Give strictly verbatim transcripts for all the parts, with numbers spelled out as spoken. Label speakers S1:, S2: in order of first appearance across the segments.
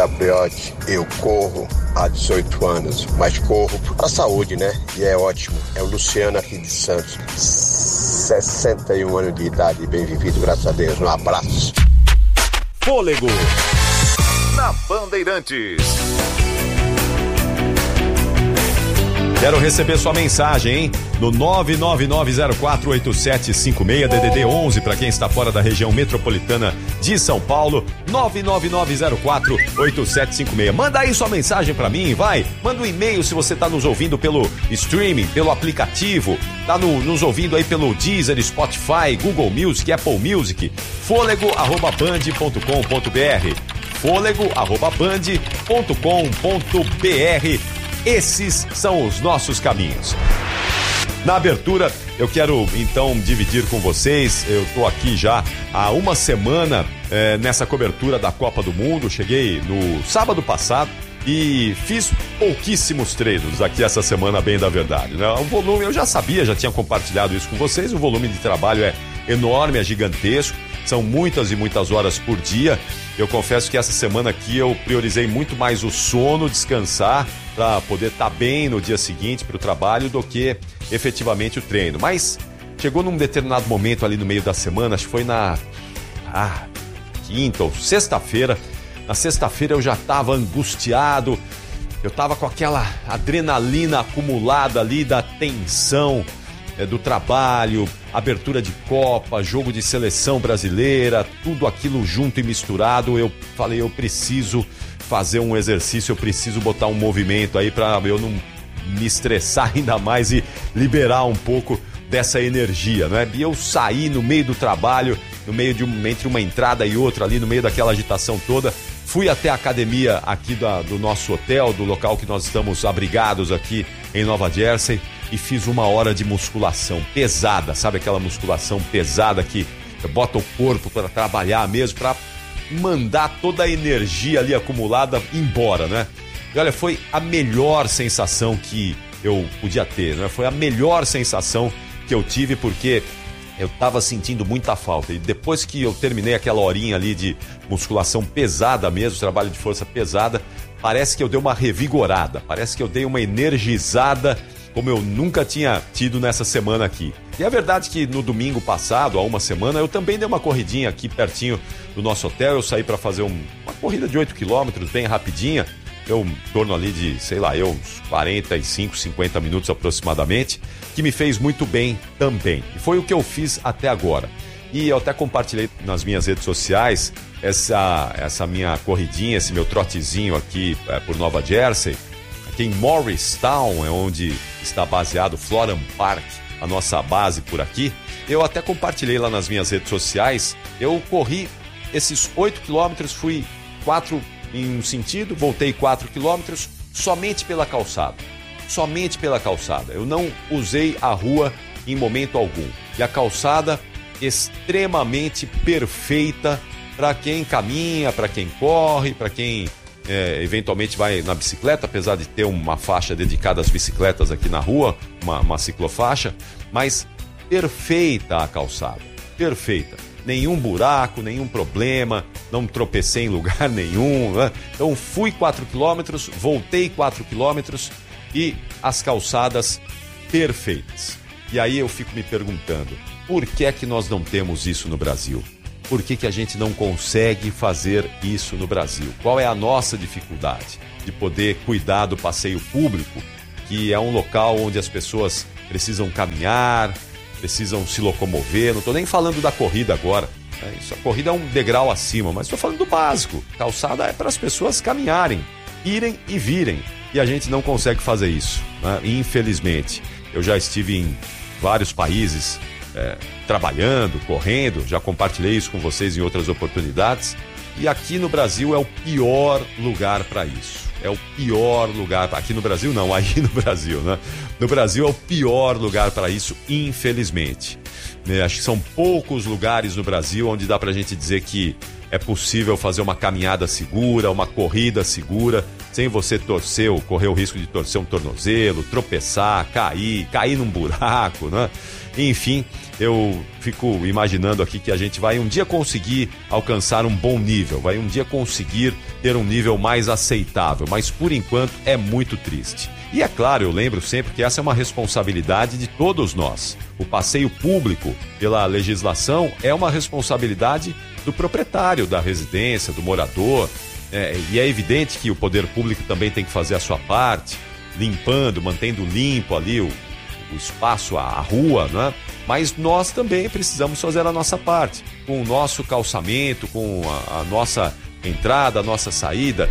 S1: Gabriotti, eu corro há dezoito anos, mas corro para a saúde, né? E é ótimo. É o Luciano aqui de Santos, sessenta e um anos de idade, bem vivido, graças a Deus. Um abraço.
S2: Fôlego na Bandeirantes. Quero receber sua mensagem, hein? No nove nove nove zero quatro oito sete cinco seis, D D D onze, para quem está fora da região metropolitana de São Paulo, nove nove nove zero quatro oito sete cinco seis. Manda aí sua mensagem para mim, vai. Manda um e-mail se você está nos ouvindo pelo streaming, pelo aplicativo, tá no, nos ouvindo aí pelo Deezer, Spotify, Google Music, Apple Music, fôlego arroba band ponto com ponto br, fôlego arroba band ponto com ponto br. Esses são os nossos caminhos. Na abertura, eu quero então dividir com vocês, eu estou aqui já há uma semana é, nessa cobertura da Copa do Mundo, cheguei no sábado passado e fiz pouquíssimos treinos aqui essa semana, bem da verdade, né? O volume, eu já sabia, já tinha compartilhado isso com vocês, o volume de trabalho é enorme, é gigantesco, são muitas e muitas horas por dia. Eu confesso que essa semana aqui eu priorizei muito mais o sono, descansar, para poder estar bem no dia seguinte para o trabalho do que efetivamente o treino. Mas chegou num determinado momento ali no meio da semana, acho que foi na ah, quinta ou sexta-feira. Na sexta-feira eu já estava angustiado, eu estava com aquela adrenalina acumulada ali da tensão é, do trabalho, abertura de Copa, jogo de seleção brasileira, tudo aquilo junto e misturado. Eu falei, eu preciso fazer um exercício, eu preciso botar um movimento aí para eu não me estressar ainda mais e liberar um pouco dessa energia, né? E eu saí no meio do trabalho, no meio de um, entre uma entrada e outra ali, no meio daquela agitação toda, fui até a academia aqui da, do nosso hotel, do local que nós estamos abrigados aqui em Nova Jersey, e fiz uma hora de musculação pesada, sabe aquela musculação pesada que bota o corpo para trabalhar mesmo, para mandar toda a energia ali acumulada embora, né? E olha, foi a melhor sensação que eu podia ter, né? Foi a melhor sensação que eu tive, porque eu tava sentindo muita falta. E depois que eu terminei aquela horinha ali de musculação pesada mesmo, trabalho de força pesada, parece que eu dei uma revigorada, parece que eu dei uma energizada como eu nunca tinha tido nessa semana aqui. E é verdade que no domingo passado, há uma semana, eu também dei uma corridinha aqui pertinho do nosso hotel. Eu saí para fazer um, uma corrida de oito quilômetros, bem rapidinha. Eu, em torno ali de, sei lá, eu, uns quarenta e cinco, cinquenta minutos aproximadamente, que me fez muito bem também. E foi o que eu fiz até agora. E eu até compartilhei nas minhas redes sociais essa, essa minha corridinha, esse meu trotezinho aqui é, por Nova Jersey, aqui em Morristown, é onde está baseado Florham Park, a nossa base por aqui. Eu até compartilhei lá nas minhas redes sociais. Eu corri esses oito quilômetros, fui quatro em um sentido, voltei quatro quilômetros somente pela calçada. Somente pela calçada. Eu não usei a rua em momento algum. E a calçada extremamente perfeita para quem caminha, para quem corre, para quem é, eventualmente vai na bicicleta, apesar de ter uma faixa dedicada às bicicletas aqui na rua, uma, uma ciclofaixa, mas perfeita a calçada, perfeita. Nenhum buraco, nenhum problema, não tropecei em lugar nenhum, né? Então fui quatro quilômetros, voltei quatro quilômetros e as calçadas perfeitas. E aí eu fico me perguntando, por que é que nós não temos isso no Brasil? Por que que a gente não consegue fazer isso no Brasil? Qual é a nossa dificuldade de poder cuidar do passeio público, que é um local onde as pessoas precisam caminhar, precisam se locomover? Não estou nem falando da corrida agora, né? Isso, a corrida é um degrau acima, mas estou falando do básico. Calçada é para as pessoas caminharem, irem e virem. E a gente não consegue fazer isso, né? Infelizmente. Eu já estive em vários países é, trabalhando, correndo, já compartilhei isso com vocês em outras oportunidades. E aqui no Brasil é o pior lugar para isso. É o pior lugar, aqui no Brasil não, aí no Brasil, né? No Brasil é o pior lugar para isso, infelizmente. Né? Acho que são poucos lugares no Brasil onde dá pra gente dizer que é possível fazer uma caminhada segura, uma corrida segura, sem você torcer ou correr o risco de torcer um tornozelo, tropeçar, cair, cair num buraco, né? Enfim, eu fico imaginando aqui que a gente vai um dia conseguir alcançar um bom nível, vai um dia conseguir ter um nível mais aceitável, mas por enquanto é muito triste. E é claro, eu lembro sempre que essa é uma responsabilidade de todos nós. O passeio público pela legislação é uma responsabilidade do proprietário da residência, do morador, é, e é evidente que o poder público também tem que fazer a sua parte, limpando, mantendo limpo ali o, o espaço, a, a rua, né? Mas nós também precisamos fazer a nossa parte, com o nosso calçamento, com a, a nossa entrada, a nossa saída.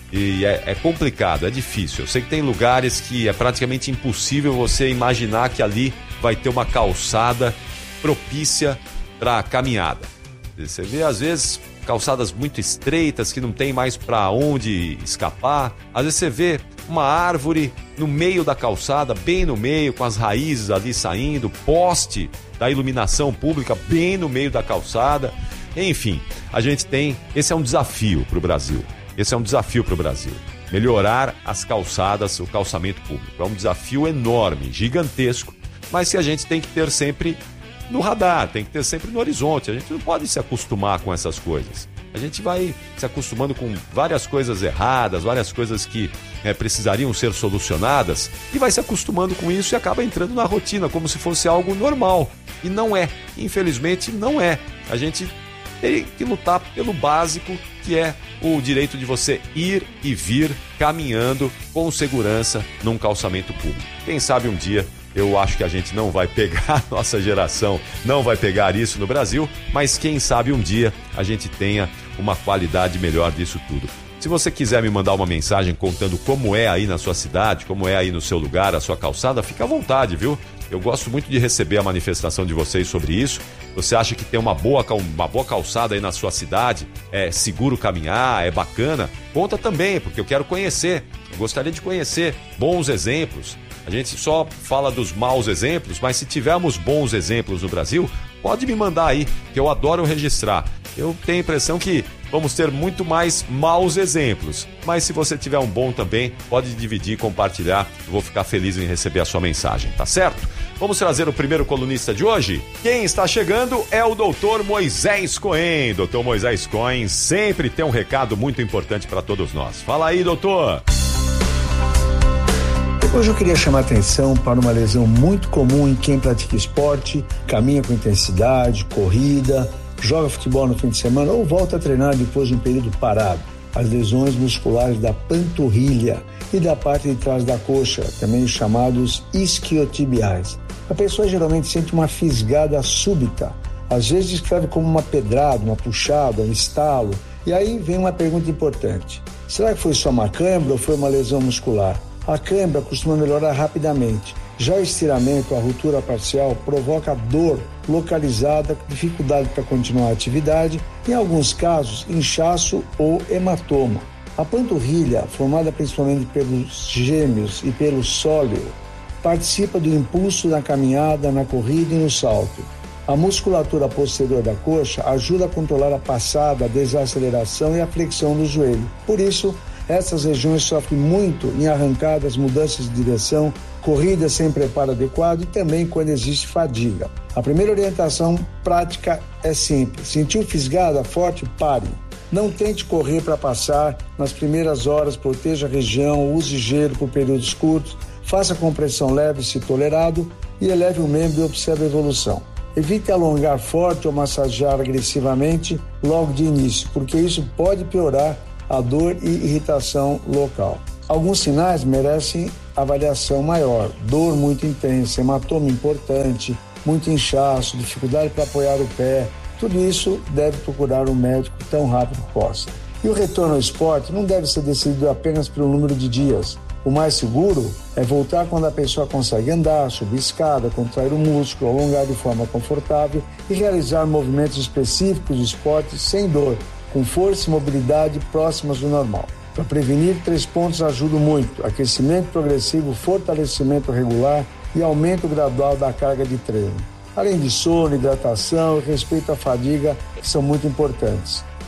S2: E é, é complicado, é difícil. Eu sei que tem lugares que é praticamente impossível você imaginar que ali vai ter uma calçada propícia para caminhada. Você vê, às vezes, calçadas muito estreitas que não tem mais para onde escapar. Às vezes você vê uma árvore no meio da calçada, bem no meio, com as raízes ali saindo, poste da iluminação pública bem no meio da calçada. Enfim, a gente tem... Esse é um desafio para o Brasil. Esse é um desafio para o Brasil. Melhorar as calçadas, o calçamento público. É um desafio enorme, gigantesco, mas que a gente tem que ter sempre no radar, tem que ter sempre no horizonte. A gente não pode se acostumar com essas coisas. A gente vai se acostumando com várias coisas erradas, várias coisas que é, precisariam ser solucionadas, e vai se acostumando com isso e acaba entrando na rotina, como se fosse algo normal. E não é. Infelizmente, não é. A gente tem que lutar pelo básico, que é o direito de você ir e vir caminhando com segurança num calçamento público. Quem sabe um dia, eu acho que a gente não vai pegar, nossa geração não vai pegar isso no Brasil, mas quem sabe um dia a gente tenha uma qualidade melhor disso tudo. Se você quiser me mandar uma mensagem contando como é aí na sua cidade, como é aí no seu lugar, a sua calçada, fica à vontade, viu? Eu gosto muito de receber a manifestação de vocês sobre isso. Você acha que tem uma boa, uma boa calçada aí na sua cidade? É seguro caminhar? É bacana? Conta também, porque eu quero conhecer. Eu gostaria de conhecer bons exemplos. A gente só fala dos maus exemplos, mas se tivermos bons exemplos no Brasil, pode me mandar aí, que eu adoro registrar. Eu tenho a impressão que vamos ter muito mais maus exemplos, mas se você tiver um bom também, pode dividir e compartilhar. Eu vou ficar feliz em receber a sua mensagem, tá certo? Vamos trazer o primeiro colunista de hoje? Quem está chegando é o doutor Moisés Cohen. doutor Moisés Cohen sempre tem um recado muito importante para todos nós. Fala aí, doutor!
S3: Hoje eu queria chamar a atenção para uma lesão muito comum em quem pratica esporte, caminha com intensidade, corrida, joga futebol no fim de semana ou volta a treinar depois de um período parado. As lesões musculares da panturrilha e da parte de trás da coxa, também chamados isquiotibiais. A pessoa geralmente sente uma fisgada súbita, às vezes descreve como uma pedrada, uma puxada, um estalo. E aí vem uma pergunta importante: será que foi só uma cãibra ou foi uma lesão muscular? A cãibra costuma melhorar rapidamente. Já o estiramento, a ruptura parcial, provoca dor localizada, dificuldade para continuar a atividade, em alguns casos, inchaço ou hematoma. A panturrilha, formada principalmente pelos gêmeos e pelo sóleo, participa do impulso na caminhada, na corrida e no salto. A musculatura posterior da coxa ajuda a controlar a passada, a desaceleração e a flexão do joelho. Por isso, essas regiões sofrem muito em arrancadas, mudanças de direção, corridas sem preparo adequado e também quando existe fadiga. A primeira orientação prática é simples: sentiu fisgada forte, pare. Não tente correr para passar. Nas primeiras horas, proteja a região, use gelo por períodos curtos, faça compressão leve se tolerado e eleve o membro e observe a evolução. Evite alongar forte ou massagear agressivamente logo de início, porque isso pode piorar a dor e irritação local. Alguns sinais merecem avaliação maior: dor muito intensa, hematoma importante, muito inchaço, dificuldade para apoiar o pé. Tudo isso deve procurar um médico tão rápido que possa. E o retorno ao esporte não deve ser decidido apenas pelo número de dias. O mais seguro é voltar quando a pessoa consegue andar, subir escada, contrair o músculo, alongar de forma confortável e realizar movimentos específicos de esporte sem dor, com força e mobilidade próximas do normal. Para prevenir, três pontos ajudam muito: aquecimento progressivo, fortalecimento regular e aumento gradual da carga de treino. Além de sono, hidratação e respeito à fadiga, que são muito importantes.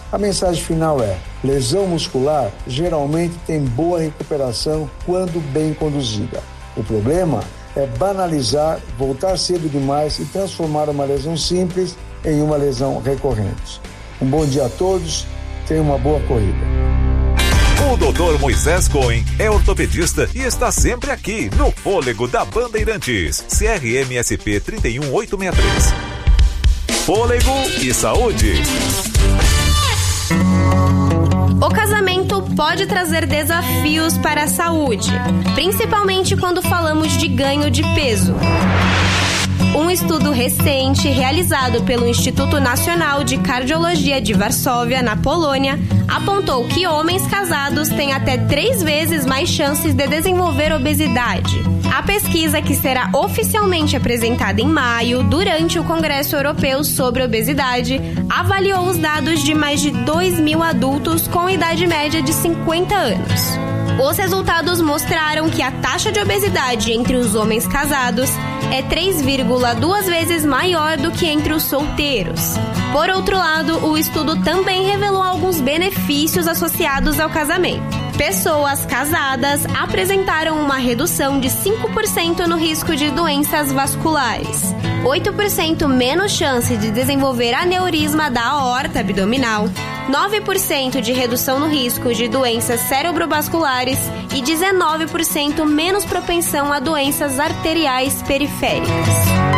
S3: A mensagem final é: lesão muscular geralmente tem boa recuperação quando bem conduzida. O problema é banalizar, voltar cedo demais e transformar uma lesão simples em uma lesão recorrente. Um bom dia a todos, tenham uma boa corrida.
S4: O doutor Moisés Cohen é ortopedista e está sempre aqui no Fôlego da Bandeirantes, C R M S P três um oito seis três. Fôlego e saúde.
S5: O casamento pode trazer desafios para a saúde, principalmente quando falamos de ganho de peso. Um estudo recente, realizado pelo Instituto Nacional de Cardiologia de Varsóvia, na Polônia, apontou que homens casados têm até três vezes mais chances de desenvolver obesidade. A pesquisa, que será oficialmente apresentada em maio, durante o Congresso Europeu sobre Obesidade, avaliou os dados de mais de dois mil adultos com idade média de cinquenta anos. Os resultados mostraram que a taxa de obesidade entre os homens casados é três vírgula duas vezes maior do que entre os solteiros. Por outro lado, o estudo também revelou alguns benefícios associados ao casamento. Pessoas casadas apresentaram uma redução de cinco por cento no risco de doenças vasculares, oito por cento menos chance de desenvolver aneurisma da aorta abdominal, nove por cento de redução no risco de doenças cerebrovasculares e dezenove por cento menos propensão a doenças arteriais periféricas.